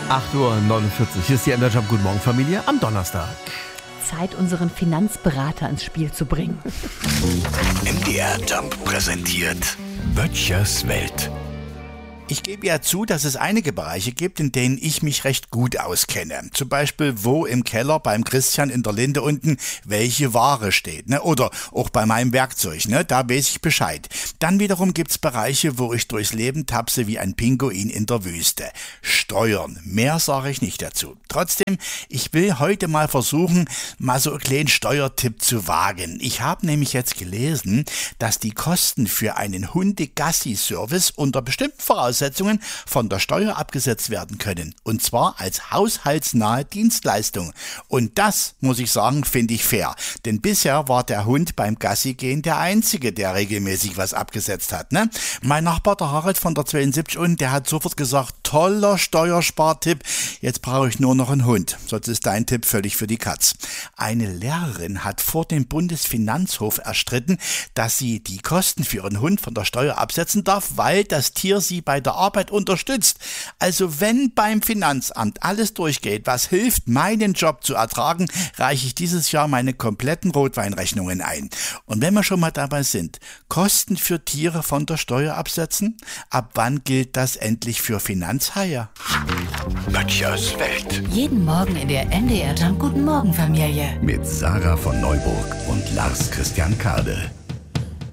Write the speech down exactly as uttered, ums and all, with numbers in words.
acht Uhr neunundvierzig. Hier ist die M D R Jump. Guten Morgen, Familie, am Donnerstag. Zeit, unseren Finanzberater ins Spiel zu bringen. M D R Jump präsentiert Böttchers Welt. Ich gebe ja zu, dass es einige Bereiche gibt, in denen ich mich recht gut auskenne. Zum Beispiel, wo im Keller beim Christian in der Linde unten welche Ware steht, ne? Oder auch bei meinem Werkzeug, ne? Da weiß ich Bescheid. Dann wiederum gibt's Bereiche, wo ich durchs Leben tapse wie ein Pinguin in der Wüste. Steuern, mehr sage ich nicht dazu. Trotzdem, ich will heute mal versuchen, mal so einen kleinen Steuertipp zu wagen. Ich habe nämlich jetzt gelesen, dass die Kosten für einen Hunde-Gassi-Service unter bestimmten Voraussetzungen von der Steuer abgesetzt werden können. Und zwar als haushaltsnahe Dienstleistung. Und das, muss ich sagen, finde ich fair. Denn bisher war der Hund beim Gassi-Gehen der Einzige, der regelmäßig was abgesetzt hat. Ne? Mein Nachbar, der Harald von der zweiundsiebzig unten, der hat sofort gesagt, toller Steuerspartipp, jetzt brauche ich nur noch einen Hund. Sonst ist dein Tipp völlig für die Katz. Eine Lehrerin hat vor dem Bundesfinanzhof erstritten, dass sie die Kosten für ihren Hund von der Steuer absetzen darf, weil das Tier sie bei der Arbeit unterstützt. Also wenn beim Finanzamt alles durchgeht, was hilft, meinen Job zu ertragen, reiche ich dieses Jahr meine kompletten Rotweinrechnungen ein. Und wenn wir schon mal dabei sind, Kosten für Tiere von der Steuer absetzen? Ab wann gilt das endlich für Finanzhaie? Böttchers Welt. Jeden Morgen in der M D R Jump. Guten Morgen, Familie. Mit Sarah von Neuburg und Lars Christian Kade.